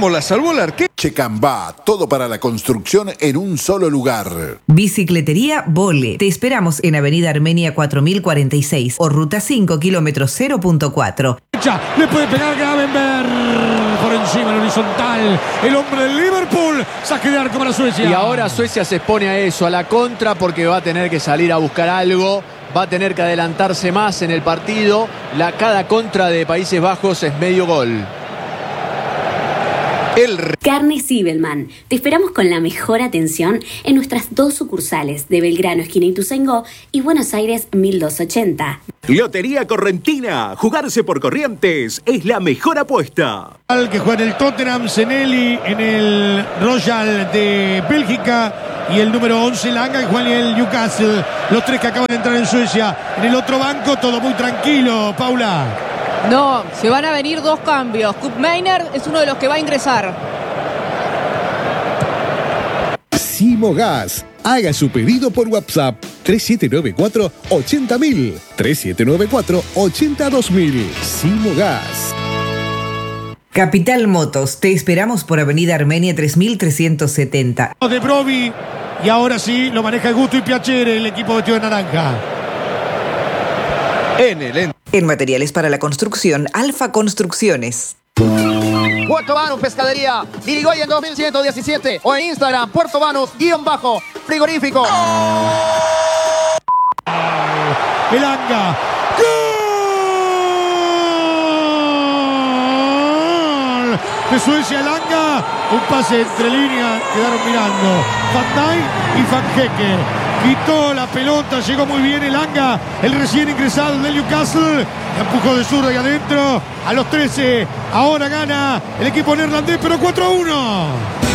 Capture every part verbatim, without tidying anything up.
¿Cómo la salvó el arquero? Checambá, todo para la construcción en un solo lugar. Bicicletería Vole. Te esperamos en Avenida Armenia cuatro mil cuarenta y seis o Ruta cinco, kilómetro cero punto cuatro. Le puede pegar Gravenberg por encima en horizontal. El hombre del Liverpool. Saque de arco para Suecia. Y ahora Suecia se expone a eso, a la contra, porque va a tener que salir a buscar algo. Va a tener que adelantarse más en el partido. La cada contra de Países Bajos es medio gol. El... Carnes Zibelman. Te esperamos con la mejor atención en nuestras dos sucursales de Belgrano, esquina Ituzaingó, y Buenos Aires mil doscientos ochenta. Lotería Correntina. Jugarse por Corrientes es la mejor apuesta. Al que juega en el Tottenham, Zenelli en el Royal de Bélgica y el número once Langa que juega en el Newcastle. Los tres que acaban de entrar en Suecia. En el otro banco todo muy tranquilo, Paula. No, se van a venir dos cambios. Koopmeiners es uno de los que va a ingresar. Simogas. Haga su pedido por WhatsApp tres siete nueve cuatro, ochenta mil. tres siete nueve cuatro, ochenta dos mil. Simogas. Capital Motos. Te esperamos por Avenida Armenia tres mil trescientos setenta. De Brovi. Y ahora sí, lo maneja Gusto y Piacere, el equipo vestido de naranja. En el En materiales para la construcción, Alfa Construcciones. Puerto Banús Pescadería, Dirigoyen dos mil ciento diecisiete o en Instagram, Puerto Banús, guión bajo, frigorífico. El Anga. ¡Gol! De Suecia, el Anga. Un pase entre líneas, quedaron mirando Van Dijk y Van Hecke. Quitó la pelota, llegó muy bien el Anga, el recién ingresado del Newcastle. Empujó de zurda y adentro a los trece. Ahora gana el equipo neerlandés, pero cuatro a uno.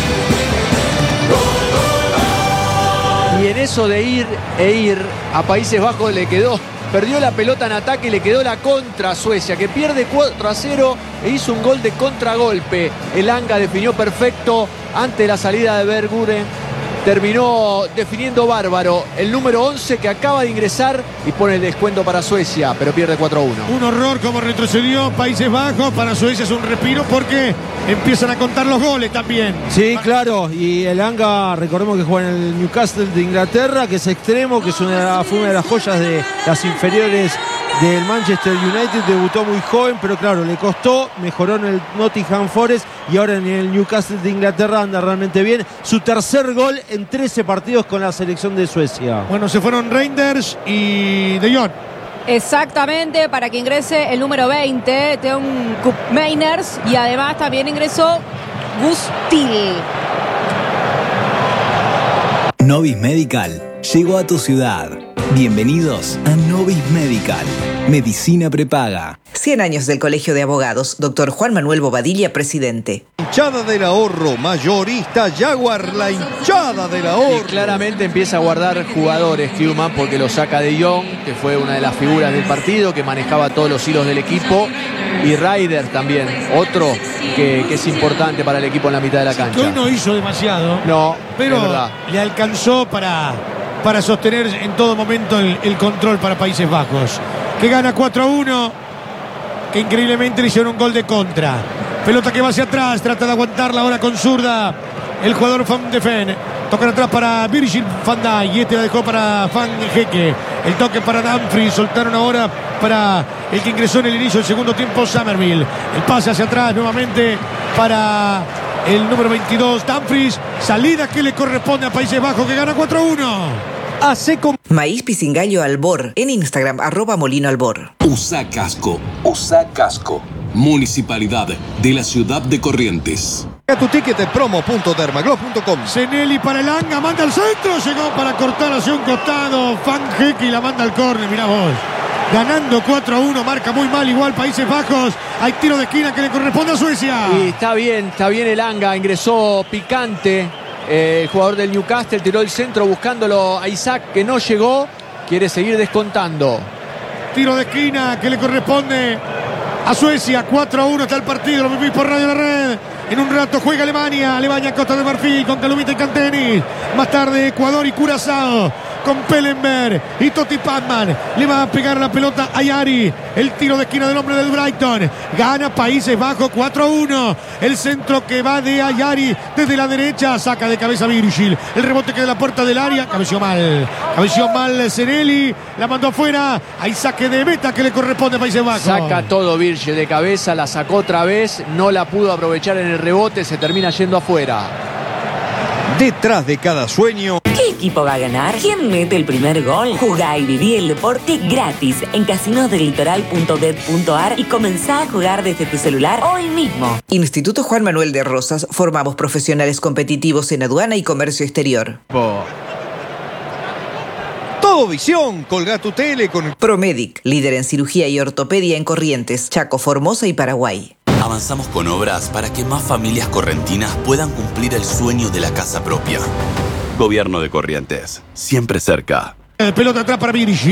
Y en eso de ir e ir a Países Bajos le quedó, perdió la pelota en ataque y le quedó la contra a Suecia, que pierde cuatro a cero e hizo un gol de contragolpe. El Anga definió perfecto ante la salida de Berguren. Terminó definiendo bárbaro el número once que acaba de ingresar y pone el descuento para Suecia, pero pierde cuatro a uno. Un horror como retrocedió Países Bajos. Para Suecia es un respiro porque empiezan a contar los goles también. Sí, claro. Y el Anga, recordemos que juega en el Newcastle de Inglaterra, que es extremo, que es una, fue una de las joyas de las inferiores del Manchester United. Debutó muy joven, pero claro, le costó, mejoró en el Nottingham Forest y ahora en el Newcastle de Inglaterra anda realmente bien. Su tercer gol en trece partidos con la selección de Suecia. Bueno, se fueron Reinders y De Jong. Exactamente, para que ingrese el número veinte, Teun Koopmeiners, y además también ingresó Gustil. Novis Medical llegó a tu ciudad. Bienvenidos a Novis Medical, medicina prepaga. cien años del Colegio de Abogados, doctor Juan Manuel Bobadilla, presidente. Hinchada del ahorro, mayorista Jaguar, la hinchada del ahorro. Y claramente empieza a guardar jugadores Koeman porque lo saca De Jong, que fue una de las figuras del partido, que manejaba todos los hilos del equipo. Y Ryder también, otro que, que es importante para el equipo en la mitad de la cancha. Que hoy no hizo demasiado. No, pero le alcanzó para, para sostener en todo momento el, el control para Países Bajos. Que gana cuatro a uno. Que increíblemente le hicieron un gol de contra. Pelota que va hacia atrás, trata de aguantarla ahora con zurda el jugador Van de Ven. Tocan atrás para Virgil van Dijk y este la dejó para Van Hecke. El toque para Dumfries, soltaron ahora para el que ingresó en el inicio del segundo tiempo, Summerville. El pase hacia atrás nuevamente para el número veintidós, Dumfries. Salida que le corresponde a Países Bajos, que gana cuatro a uno. Hace con Maíz Pisingallo Albor en Instagram, arroba Molino Albor. Usa casco, usa casco. Municipalidad de la ciudad de Corrientes. A tu ticket en promo punto dermagloss punto com. Zenelli para el Anga, manda al centro, llegó para cortar hacia un costado. Van Hecke y la manda al córner, mirá vos. Ganando cuatro a uno, marca muy mal igual Países Bajos. Hay tiro de esquina que le corresponde a Suecia. Y está bien, está bien el Anga, ingresó picante. Eh, el jugador del Newcastle tiró el centro buscándolo a Isaac, que no llegó. Quiere seguir descontando. Tiro de esquina que le corresponde a Suecia. Cuatro a uno está el partido. Lo vivís por Radio La Red. En un rato juega Alemania. Alemania, Costa de Marfil con Calumita y Cantenis. Más tarde Ecuador y Curazao. con Pellenberg y Totti Pazman. Le va a pegar la pelota a Yari. El tiro de esquina del hombre del Brighton. Gana Países Bajos cuatro a uno. El centro que va de Ayari desde la derecha. Saca de cabeza Virgil. El rebote que de la puerta del área. Cabeció mal. Cabeció mal Zenelli. La mandó afuera. Hay saque de meta que le corresponde a Países Bajos. Saca todo Virgil de cabeza. La sacó otra vez. No la pudo aprovechar en el rebote. Se termina yendo afuera. Detrás de cada sueño. ¿Qué equipo va a ganar? ¿Quién mete el primer gol? Jugá y viví el deporte gratis en casinos del litoral punto bet punto ar y comenzá a jugar desde tu celular hoy mismo. Instituto Juan Manuel de Rosas. Formamos profesionales competitivos en aduana y comercio exterior. Oh. Todo visión. Colgá tu tele con Promedic, líder en cirugía y ortopedia en Corrientes, Chaco, Formosa y Paraguay. Avanzamos con obras para que más familias correntinas puedan cumplir el sueño de la casa propia. Gobierno de Corrientes, siempre cerca. Pelota atrás para Virgil.